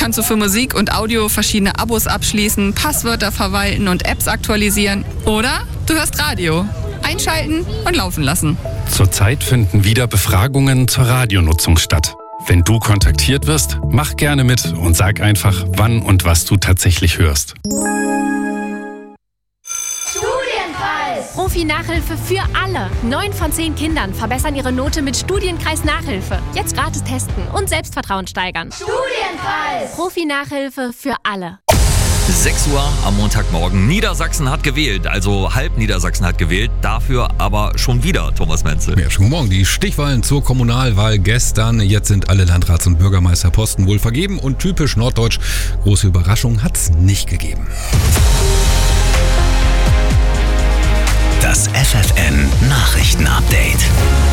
kannst du für Musik und Audio verschiedene Abos abschließen, Passwörter verwalten und Apps aktualisieren. Oder du hörst Radio. Einschalten und laufen lassen. Zurzeit finden wieder Befragungen zur Radionutzung statt. Wenn du kontaktiert wirst, mach gerne mit und sag einfach, wann und was du tatsächlich hörst. Profi-Nachhilfe für alle. 9 von 10 Kindern verbessern ihre Note mit Studienkreis-Nachhilfe. Jetzt gratis testen und Selbstvertrauen steigern. Studienkreis! Profi-Nachhilfe für alle. 6 Uhr am Montagmorgen. Niedersachsen hat gewählt, also halb Niedersachsen hat gewählt, dafür aber schon wieder Thomas Menzel. Ja, schönen guten Morgen. Die Stichwahlen zur Kommunalwahl gestern. Jetzt sind alle Landrats- und Bürgermeisterposten wohl vergeben und typisch norddeutsch, große Überraschung hat's nicht gegeben. Das FFN-Nachrichten-Update.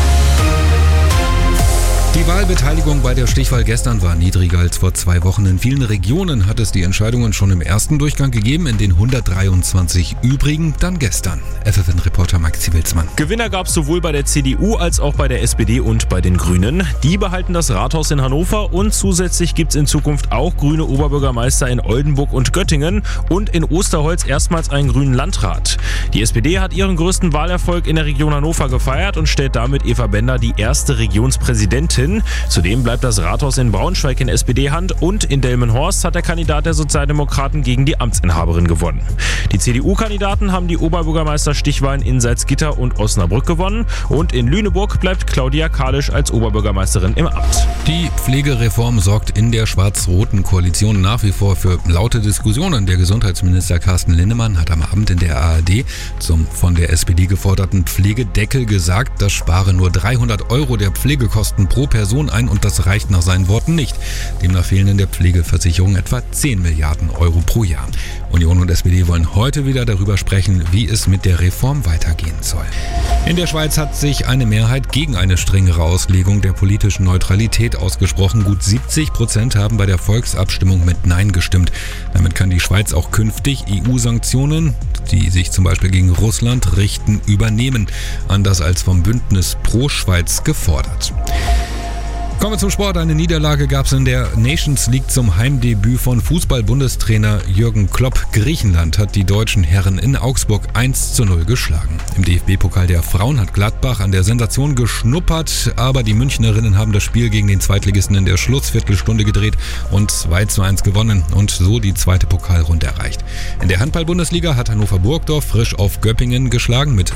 Die Wahlbeteiligung bei der Stichwahl gestern war niedriger als vor 2 Wochen. In vielen Regionen hat es die Entscheidungen schon im ersten Durchgang gegeben, in den 123 übrigen dann gestern. FFN-Reporter Maxi Wilsmann. Gewinner gab es sowohl bei der CDU als auch bei der SPD und bei den Grünen. Die behalten das Rathaus in Hannover und zusätzlich gibt es in Zukunft auch grüne Oberbürgermeister in Oldenburg und Göttingen und in Osterholz erstmals einen grünen Landrat. Die SPD hat ihren größten Wahlerfolg in der Region Hannover gefeiert und stellt damit Eva Bender die erste Regionspräsidentin. Zudem bleibt das Rathaus in Braunschweig in SPD-Hand und in Delmenhorst hat der Kandidat der Sozialdemokraten gegen die Amtsinhaberin gewonnen. Die CDU-Kandidaten haben die Oberbürgermeister-Stichwahlen in Salzgitter und Osnabrück gewonnen und in Lüneburg bleibt Claudia Kalisch als Oberbürgermeisterin im Amt. Die Pflegereform sorgt in der schwarz-roten Koalition nach wie vor für laute Diskussionen. Der Gesundheitsminister Carsten Linnemann hat am Abend in der ARD zum von der SPD geforderten Pflegedeckel gesagt, das spare nur 300 € der Pflegekosten pro Person ein und das reicht nach seinen Worten nicht. Demnach fehlen in der Pflegeversicherung etwa 10 Milliarden € pro Jahr. Union und SPD wollen heute wieder darüber sprechen, wie es mit der Reform weitergehen soll. In der Schweiz hat sich eine Mehrheit gegen eine strengere Auslegung der politischen Neutralität ausgesprochen. Gut 70% haben bei der Volksabstimmung mit Nein gestimmt. Damit kann die Schweiz auch künftig EU-Sanktionen, die sich zum Beispiel gegen Russland richten, übernehmen. Anders als vom Bündnis Pro Schweiz gefordert. Kommen wir zum Sport. Eine Niederlage gab es in der Nations League zum Heimdebüt von Fußball-Bundestrainer Jürgen Klopp. Griechenland hat die deutschen Herren in Augsburg 1:0 geschlagen. Im DFB-Pokal der Frauen hat Gladbach an der Sensation geschnuppert, aber die Münchnerinnen haben das Spiel gegen den Zweitligisten in der Schlussviertelstunde gedreht und 2:1 gewonnen und so die zweite Pokalrunde erreicht. In der Handball-Bundesliga hat Hannover-Burgdorf frisch auf Göppingen geschlagen mit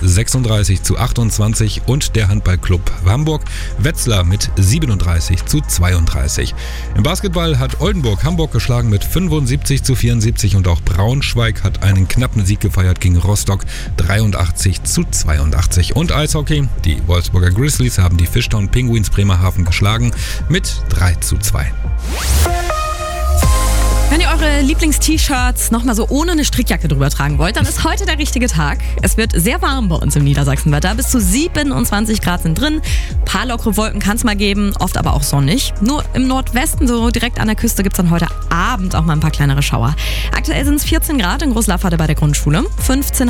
36:28 und der Handballclub Hamburg Wetzlar mit 37:32. Im Basketball hat Oldenburg Hamburg geschlagen mit 75:74 und auch Braunschweig hat einen knappen Sieg gefeiert gegen Rostock 83:82. Und Eishockey, die Wolfsburger Grizzlies haben die Fishtown Penguins Bremerhaven geschlagen mit 3:2. Wenn ihr eure Lieblings-T-Shirts nochmal so ohne eine Strickjacke drüber tragen wollt, dann ist heute der richtige Tag. Es wird sehr warm bei uns im Niedersachsenwetter. Bis zu 27 Grad sind drin. Ein paar lockere Wolken kann es mal geben, oft aber auch sonnig. Nur im Nordwesten, so direkt an der Küste, gibt es dann heute Abend auch mal ein paar kleinere Schauer. Aktuell sind es 14 Grad in Großlafferte bei der Grundschule. 15